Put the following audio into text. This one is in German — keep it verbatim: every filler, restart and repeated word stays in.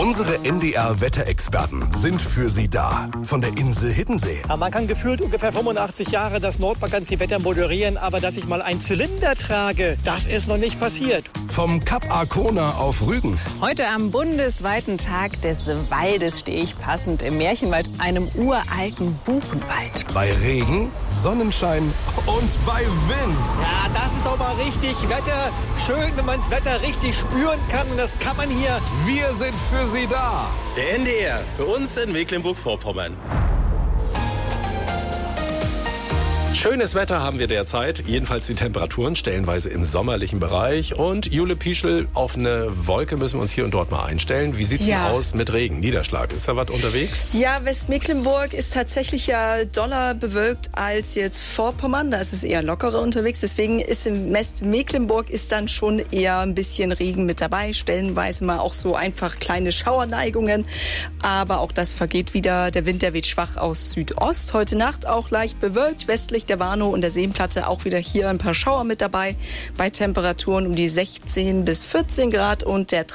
Unsere N D R-Wetterexperten sind für Sie da. Von der Insel Hiddensee. Ja, man kann gefühlt ungefähr fünfundachtzig Jahre das Nordmagazin-Wetter moderieren, aber dass ich mal einen Zylinder trage, das ist noch nicht passiert. Vom Kap Arkona auf Rügen. Heute am bundesweiten Tag des Waldes stehe ich passend im Märchenwald, einem uralten Buchenwald. Bei Regen, Sonnenschein und bei Wind. Ja, das ist doch mal richtig Wetter. Schön, wenn man das Wetter richtig spüren kann. Und das kann man hier. Wir sind für Sie da. Der N D R, für uns in Mecklenburg-Vorpommern. Schönes Wetter haben wir derzeit, jedenfalls die Temperaturen stellenweise im sommerlichen Bereich. Und Jule Pieschel, auf eine Wolke müssen wir uns hier und dort mal einstellen. Wie sieht's Ja. denn aus mit Regen, Niederschlag? Ist da was unterwegs? Ja, Westmecklenburg ist tatsächlich ja doller bewölkt als jetzt Vorpommern. Da ist es eher lockerer unterwegs. Deswegen ist im Westmecklenburg ist dann schon eher ein bisschen Regen mit dabei. Stellenweise mal auch so einfach kleine Schauerneigungen. Aber auch das vergeht wieder. Der Wind, der weht schwach aus Südost. Heute Nacht auch leicht bewölkt. Westlich der Warnow und der Seenplatte auch wieder hier ein paar Schauer mit dabei. Bei Temperaturen um die sechzehn bis vierzehn Grad und der